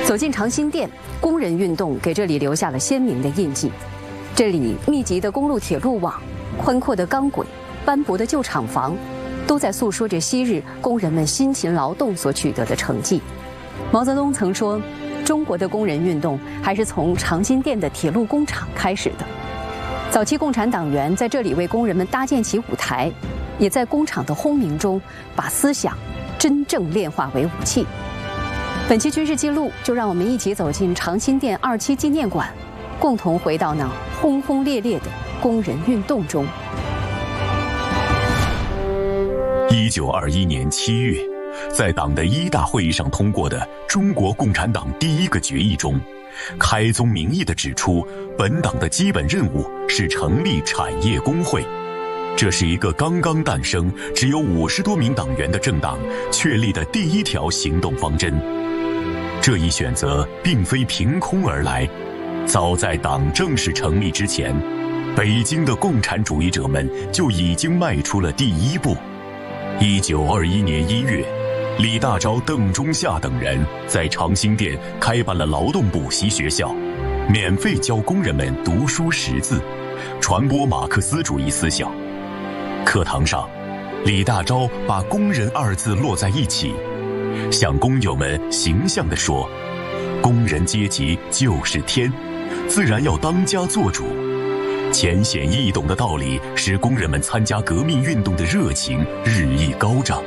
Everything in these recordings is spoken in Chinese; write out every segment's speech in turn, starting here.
走进长辛店，工人运动给这里留下了鲜明的印记。这里密集的公路铁路网、宽阔的钢轨、斑驳的旧厂房，都在诉说着昔日工人们辛勤劳动所取得的成绩。毛泽东曾说，中国的工人运动还是从长辛店的铁路工厂开始的。早期共产党员在这里为工人们搭建起舞台，也在工厂的轰鸣中把思想真正炼化为武器。本期军事记录就让我们一起走进长辛店27纪念馆，共同回到那轰轰烈烈的工人运动中。 1921年7月，在党的1大会议上通过的中国共产党第一个决议中，开宗明义地指出，本党的基本任务是成立产业工会。这是一个刚刚诞生、只有50多名党员的政党确立的第一条行动方针。这一选择并非凭空而来，早在党正式成立之前，北京的共产主义者们就已经迈出了第一步。1921年1月，李大钊、邓中夏等人在长辛店开办了劳动补习学校，免费教工人们读书识字，传播马克思主义思想。课堂上，李大钊把工人2字摞在一起，向工友们形象地说，工人阶级就是天，自然要当家做主。浅显易懂的道理使工人们参加革命运动的热情日益高涨。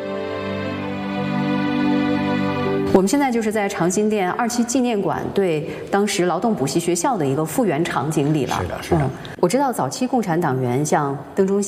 我们现在就是在长辛店27纪念馆对当时劳动补习学校的一个复原场景里了。 是的。 我知道早期共产党员像邓中